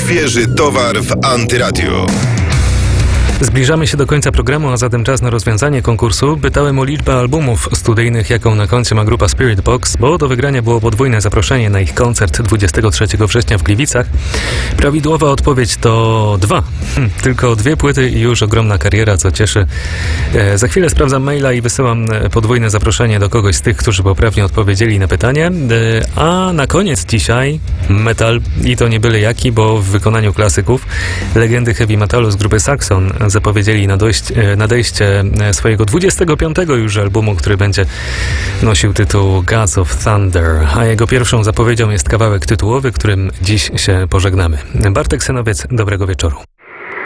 Świeży towar w Antyradiu. Zbliżamy się do końca programu, a zatem czas na rozwiązanie konkursu. Pytałem o liczbę albumów studyjnych, jaką na koncie ma grupa Spiritbox, bo do wygrania było podwójne zaproszenie na ich koncert 23 września w Gliwicach. Prawidłowa odpowiedź to 2. Tylko 2 płyty i już ogromna kariera, co cieszy. Za chwilę sprawdzam maila i wysyłam podwójne zaproszenie do kogoś z tych, którzy poprawnie odpowiedzieli na pytanie. A na koniec dzisiaj metal, i to nie byle jaki, bo w wykonaniu klasyków legendy heavy metalu z grupy Saxon zapowiedzieli nadejście swojego 25. już albumu, który będzie nosił tytuł Gods of Thunder, a jego pierwszą zapowiedzią jest kawałek tytułowy, którym dziś się pożegnamy. Bartek Synowiec, dobrego wieczoru.